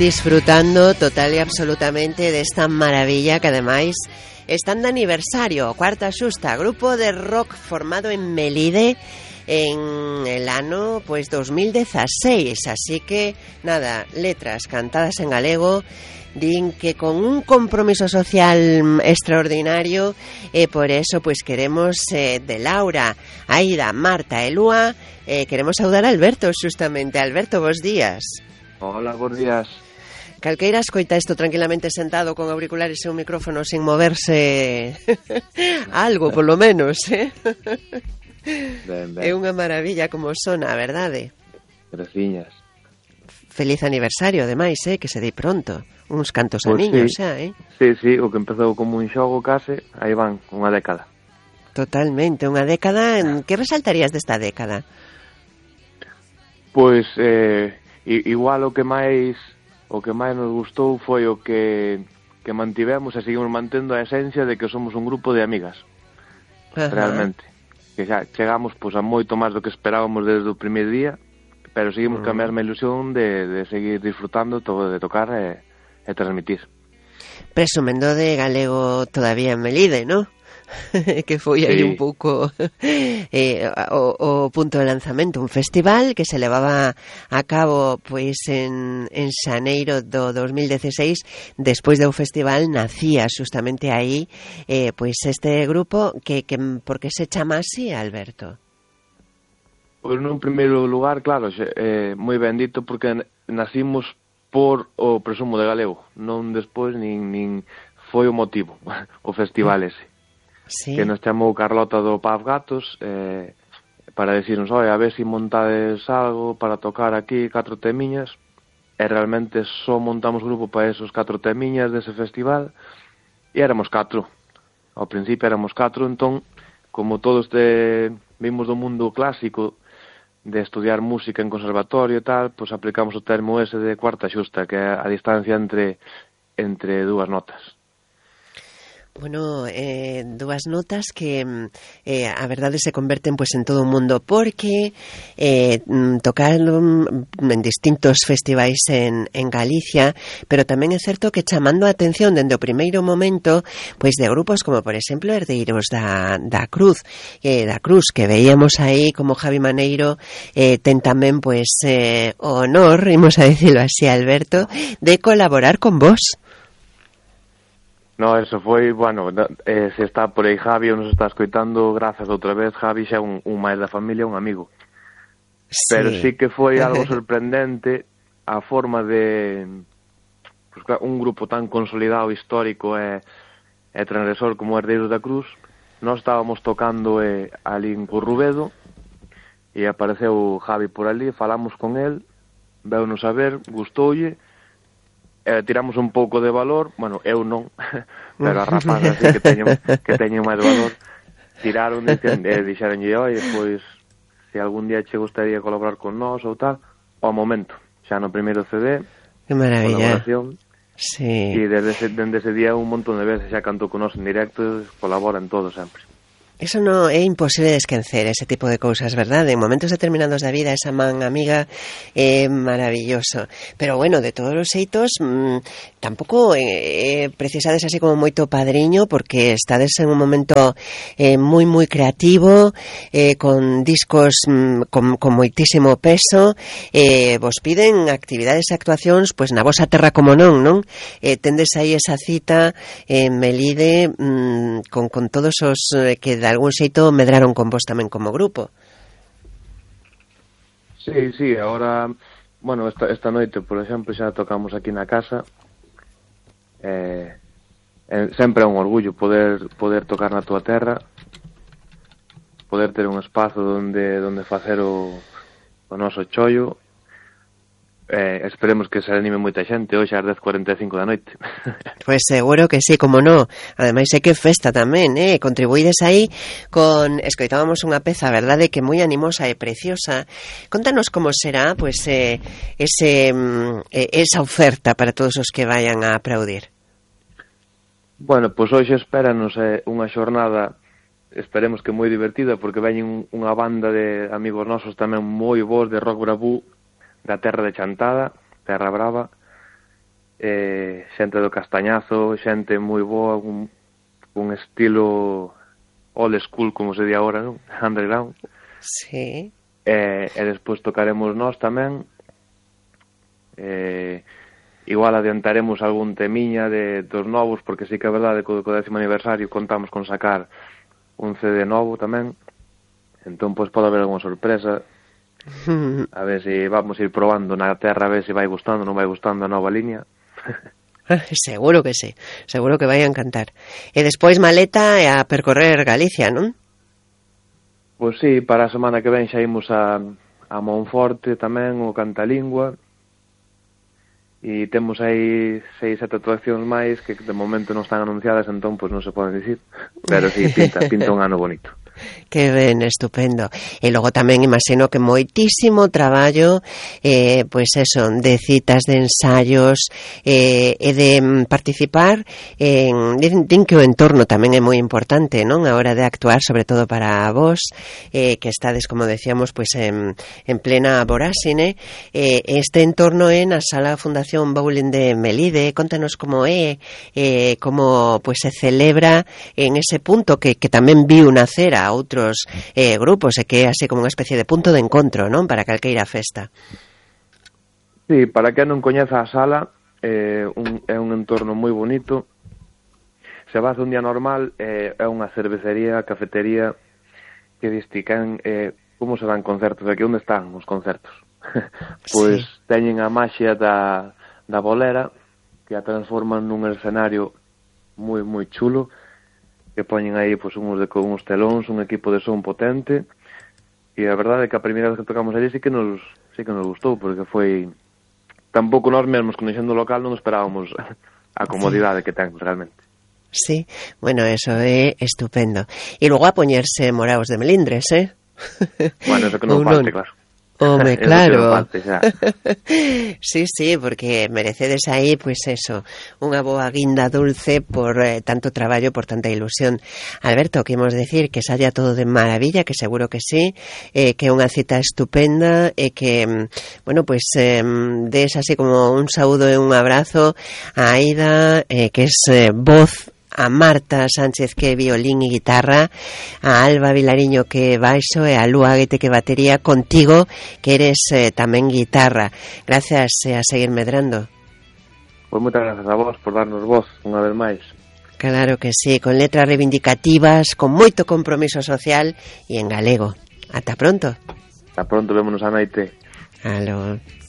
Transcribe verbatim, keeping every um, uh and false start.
disfrutando total e absolutamente desta maravilla que ademais están de aniversario, cuarta xusta, grupo de rock formado en Melide en el ano pues dos mil dieciséis, así que nada, letras cantadas en galego, din que con un compromiso social extraordinario e eh, por eso pues queremos eh, de Laura, Aida, Marta e Lúa eh, queremos saudar a Alberto justamente. Alberto, bons días. Hola, bons días. Calqueira escoita isto tranquilamente sentado con auriculares e un micrófono sin moverse algo, polo menos, eh? Ben, ben. É unha maravilla como sona, a verdade? Graciñas. Feliz aniversario, ademais, eh? Que se dei pronto. Uns cantos pues aniños, sí. xa, eh? Sí, sí, o que empezou como un xogo case, aí van, unha década. Totalmente, unha década. Que resaltarías desta década? Pois, eh, igual o que máis o que máis nos gustou foi o que que mantivemos e seguimos mantendo a esencia de que somos un grupo de amigas. Ajá. Realmente. Que xa chegamos pois, a moito máis do que esperábamos desde o primeiro día, pero seguimos uh -huh. con a mesma ilusión de, de seguir disfrutando todo, de tocar e, e transmitir. Presumendo de galego todavía en Melide, ¿no? Que foi aí sí. un pouco eh, o, o punto de lanzamento, un festival que se levaba a cabo pois en, en xaneiro do dos mil dieciséis. Despois do festival nacía justamente aí eh, pois este grupo que, que por que se chama así, Alberto? Pois nun primeiro lugar, claro, eh, moi ben dito, porque nacimos por o presumo de galego, non despois nin, nin foi o motivo o festival ese. Sí. Que nos chamou Carlota do Paz Gatos eh, para decirnos, oi, a ver si montades algo para tocar aquí catro temiñas, e realmente só montamos grupo para esos catro temiñas dese festival, e éramos catro. Ao principio éramos catro, entón, como todos de, vimos do mundo clásico de estudiar música en conservatorio e tal, pois aplicamos o termo ese de cuarta xusta, que é a distancia entre, entre dúas notas. Bueno, eh, dúas notas que eh, a verdade se converten pues en todo un mundo, porque eh, tocaron en distintos festivais en, en Galicia, pero tamén é certo que chamando a atención dende o primeiro momento pois de grupos como por exemplo Herdeiros da, da Cruz, eh, da Cruz, que veíamos aí como Javi Maneiro eh, ten tamén pois eh, o honor, imos a dicilo así, Alberto, de colaborar con vos. No, eso foi, bueno, eh, se está por aí Javi ou nos está escoitando, grazas outra vez, Javi xa un, un máis da familia, un amigo. Sí. Pero sí que foi algo sorprendente a forma de pues, un grupo tan consolidado, histórico e, e transgresor como Herdeiros da Cruz. Nós estábamos tocando eh, ali en Currubedo e apareceu Javi por ali, falamos con el, veunos a ver, gustoulle, Eh, tiramos un pouco de valor, bueno, eu non, pero a rapazas así que teñen, que teñen máis valor, tiraron e eh, dixeronlle, oi, pois, se algún día che gustaría colaborar con nós ou tal, ao momento, xa no primeiro C D, que maravilla, colaboración, sí. E desde ese, desde ese día un montón de veces xa cantou con nós en directo, colabora en todo sempre. Eso no é imposible de esquecer, ese tipo de cousas, verdade? En momentos determinados da vida esa man amiga é maravilloso. Pero bueno, de todos os xeitos mmm, tampouco eh, precisades así como moito padriño, porque estades en un momento eh, moi moi creativo, eh, con discos mmm, con, con moitísimo peso, eh, vos piden actividades e actuacións pois na vosa terra como non, non? Eh, tendes aí esa cita en Melide mmm, con, con todos os eh, que da algún xeito medraron con vos tamén como grupo. Sí, sí, agora, bueno, esta, esta noite, por exemplo, xa tocamos aquí na casa. Eh, eh, sempre é un orgullo poder poder tocar na túa terra, poder ter un espazo donde donde facer o, o noso chollo. Eh, esperemos que se anime moita xente hoxe ás dez cuarenta e cinco da noite. Pois pues seguro que sí, como no. Ademais é que festa tamén, eh? Contribuídes aí con... Escoitábamos unha peza, verdade, que moi animosa e preciosa. Contanos como será pues, eh, ese, eh, esa oferta para todos os que vayan a aplaudir. Bueno, pois pues hoxe espéranos eh, unha xornada, esperemos que moi divertida, porque veñen unha banda de amigos nosos tamén moi bons de rock bravú, da terra de Chantada, Terra Brava, eh, xente do Castañazo, xente moi boa, un, un estilo old school, como se di agora, non? Underground. Sí. Eh, e despois tocaremos nós tamén. Eh, igual adiantaremos algún temiña de dos novos, porque sí que é verdade que co décimo aniversario contamos con sacar un C D novo tamén. Entón, pois, pode haber alguna sorpresa. A ver se vamos a ir probando na terra, a ver se vai gustando, non vai gustando a nova liña. Seguro que sí, seguro que vai a encantar. E despois maleta e a percorrer Galicia, non? Pois sí, para a semana que ven xa imos a, a Monforte tamén, o Cantalingua. E temos aí seis, sete actuacións máis que de momento non están anunciadas, entón pois non se poden dicir. Pero sí, pinta, pinta un ano bonito. Que ben, estupendo. E logo tamén imagino que moitísimo traballo, eh, pois eso, de citas, de ensayos, eh, e de participar en, din, din que o entorno tamén é moi importante, non? A hora de actuar, sobre todo para vos, eh, que estades, como decíamos, pois en, en plena voráxine. Eh, este entorno é na Sala Fundación Bowling de Melide. Contanos como é, eh, como pois se celebra en ese punto que, que tamén viu nacer a outros eh, grupos, e que é así como unha especie de punto de encontro, non? Para calqueira festa. Sí, para quen non coñeza a sala, eh, un, é un entorno moi bonito. Se vas un día normal, eh, é unha cervecería, cafetería, que distican eh, como se dan concertos, aquí onde están os concertos. Pois sí. Teñen a maxia da, da bolera, que a transforman nun escenario moi, moi chulo, que poñen aí pois, uns, de, uns telóns, un equipo de son potente, e a verdade é que a primeira vez que tocamos allí sí que nos, sí que nos gustou, porque foi... Tampouco nós mesmos, conhecendo o local, non esperábamos a comodidade sí. que ten realmente. Sí, bueno, eso é estupendo. E logo a poñerse moraos de melindres, eh? Bueno, eso que non falte, claro. Home, claro. Sí, sí, porque merecedes aí, pois pues eso, unha boa guinda dulce por eh, tanto traballo, por tanta ilusión. Alberto, que imos decir que saia todo de maravilla, que seguro que sí, eh, que é unha cita estupenda e que, bueno, pois pues, eh, des así como un saúdo e un abrazo a Aida, eh, que es eh, voz, a Marta Sánchez, que é violín e guitarra, a Alba Vilariño, que é baixo, e a Lúa Guete, que é batería, contigo, que eres eh, tamén guitarra. Gracias, e eh, a seguir medrando. Pois moitas gracias a vos por darnos voz unha vez máis. Claro que sí, con letras reivindicativas, con moito compromiso social e en galego. Ata pronto. Ata pronto, vémonos a noite. Aló.